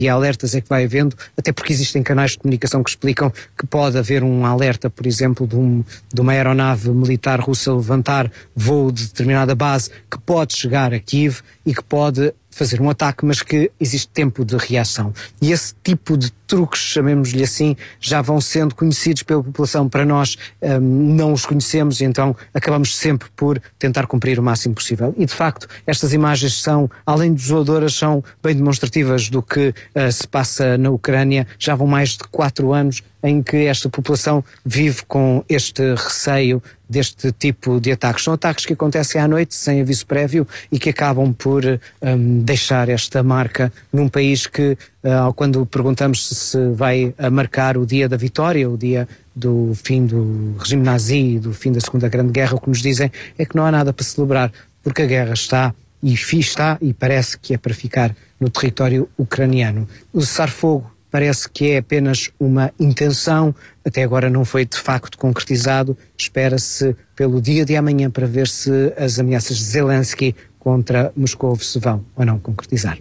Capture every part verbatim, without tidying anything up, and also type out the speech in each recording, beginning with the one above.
e alertas é que vai havendo, até porque existem canais de comunicação que explicam que pode haver um alerta, por exemplo, de, um, de uma aeronave militar russa levantar voo de determinada base que pode chegar a Kiev e que pode fazer um ataque, mas que existe tempo de reação. E esse tipo de truques, chamemos-lhe assim, já vão sendo conhecidos pela população. Para nós um, não os conhecemos e então acabamos sempre por tentar cumprir o máximo possível. E de facto, estas imagens são, além de desoladoras, são bem demonstrativas do que uh, se passa na Ucrânia. Já vão mais de quatro anos em que esta população vive com este receio deste tipo de ataques. São ataques que acontecem à noite, sem aviso prévio, e que acabam por um, deixar esta marca num país que, uh, quando perguntamos se, se vai a marcar o dia da vitória, o dia do fim do regime nazi, do fim da Segunda Grande Guerra, o que nos dizem é que não há nada para celebrar, porque a guerra está, e está, e parece que é para ficar no território ucraniano. O cessar-fogo parece que é apenas uma intenção, até agora não foi de facto concretizado. Espera-se pelo dia de amanhã para ver se as ameaças de Zelensky contra Moscou se vão ou não concretizar.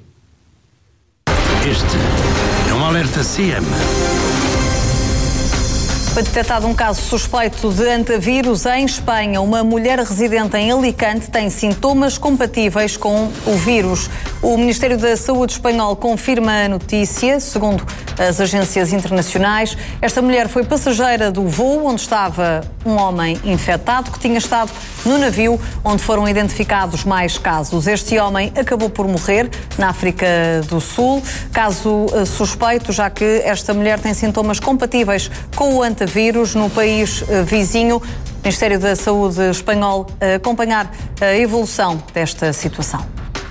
Este é um alerta C M. Foi detectado um caso suspeito de antavírus em Espanha. Uma mulher residente em Alicante tem sintomas compatíveis com o vírus. O Ministério da Saúde espanhol confirma a notícia. Segundo as agências internacionais, esta mulher foi passageira do voo onde estava um homem infectado que tinha estado no navio onde foram identificados mais casos. Este homem acabou por morrer na África do Sul. Caso suspeito, já que esta mulher tem sintomas compatíveis com o antavírus no país vizinho. O Ministério da Saúde espanhol a acompanhar a evolução desta situação.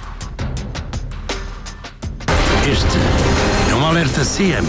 Este é um alerta C M.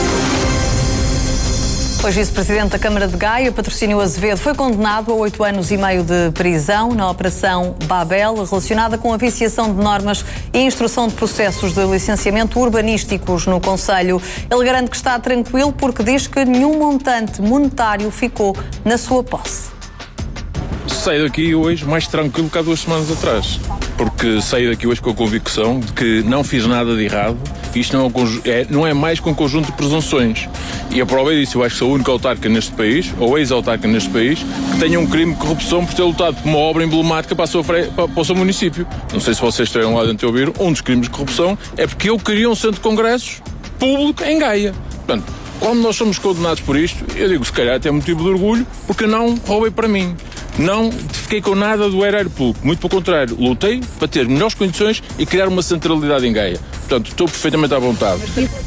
O ex-vice-presidente da Câmara de Gaia, Patrocínio Azevedo, foi condenado a oito anos e meio de prisão na Operação Babel, relacionada com a viciação de normas e instrução de processos de licenciamento urbanísticos no Conselho. Ele garante que está tranquilo porque diz que nenhum montante monetário ficou na sua posse. Saio daqui hoje mais tranquilo que há duas semanas atrás, porque saio daqui hoje com a convicção de que não fiz nada de errado. Isto não é, um, é, não é mais que um conjunto de presunções. E a prova é disso. Eu acho que sou a única autarca neste país, ou ex-autarca neste país, que tenha um crime de corrupção por ter lutado por uma obra emblemática para, a sua, para, para o seu município. Não sei se vocês estiveram lá dentro e ouviram. Um dos crimes de corrupção é porque eu queria um centro de congressos público em Gaia. Portanto, quando nós somos condenados por isto, eu digo, se calhar até motivo de orgulho, porque não roubei para mim. Não fiquei com nada do erário público. Muito pelo contrário, lutei para ter melhores condições e criar uma centralidade em Gaia. Portanto, estou perfeitamente à vontade.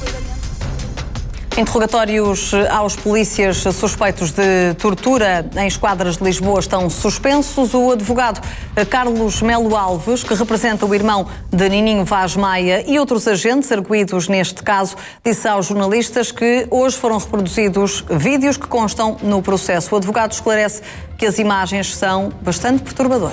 Interrogatórios aos polícias suspeitos de tortura em esquadras de Lisboa estão suspensos. O advogado Carlos Melo Alves, que representa o irmão de Nininho Vaz Maia e outros agentes arguidos neste caso, disse aos jornalistas que hoje foram reproduzidos vídeos que constam no processo. O advogado esclarece que as imagens são bastante perturbadoras.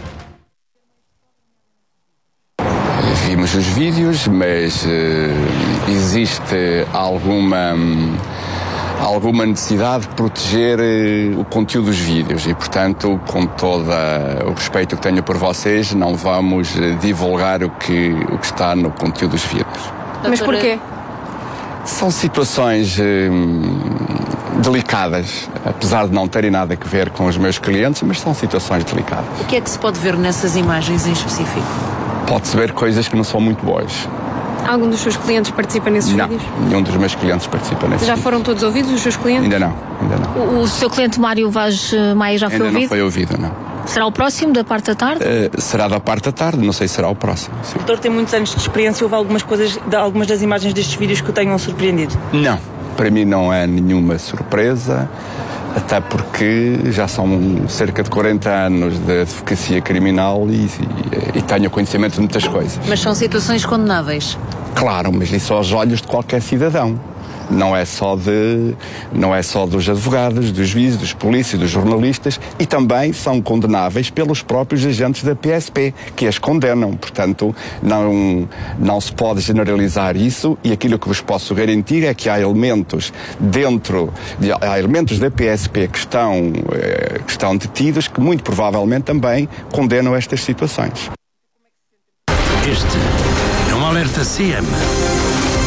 Vimos os vídeos, mas uh, existe alguma, um, alguma necessidade de proteger uh, o conteúdo dos vídeos e, portanto, com todo o respeito que tenho por vocês, não vamos uh, divulgar o que, o que está no conteúdo dos vídeos. Mas porquê? São situações uh, delicadas, apesar de não terem nada a ver com os meus clientes, mas são situações delicadas. O que é que se pode ver nessas imagens em específico? Pode-se ver coisas que não são muito boas. Algum dos seus clientes participa nesses não, vídeos? Não, nenhum dos meus clientes participa nesses Já vídeos. foram todos ouvidos os seus clientes? Ainda não, ainda não. O, o seu cliente Mário Vaz Maia já foi ainda ouvido? Ainda não foi ouvido, não. Será o próximo, da parte da tarde? Uh, será da parte da tarde, não sei se será o próximo. Sim. O doutor tem muitos anos de experiência, houve algumas coisas, algumas das imagens destes vídeos que o tenham surpreendido? Não, para mim não é nenhuma surpresa. Até porque já são cerca de quarenta anos de advocacia criminal e, e, e tenho conhecimento de muitas coisas. Mas são situações condenáveis? Claro, mas isso aos olhos de qualquer cidadão. Não é só de, não é só dos advogados, dos juízes, dos polícias, dos jornalistas, e também são condenáveis pelos próprios agentes da P S P, que as condenam. Portanto, não, não se pode generalizar isso, e aquilo que vos posso garantir é que há elementos dentro, de, há elementos da P S P que estão, eh, que estão detidos, que muito provavelmente também condenam estas situações. Este é um alerta C M.